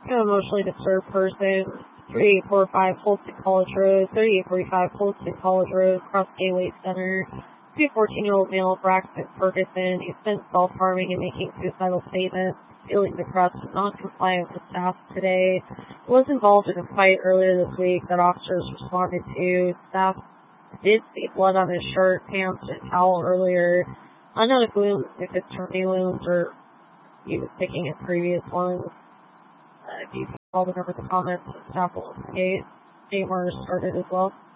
emotionally disturbed person, 3845 Holston College Road, 3845 Holston College Road, Cross Gateway Center. 14-year-old male, Braxton Ferguson, he's been self-harming and making suicidal statements, feeling depressed and non-compliant with staff today. Was involved in a fight earlier this week that officers responded to. Staff did see blood on his shirt, pants, and towel earlier. Unknown if it's from new wounds or he was picking at previous ones. If you can call the number in the comments, staff will investigate. Murder started as well.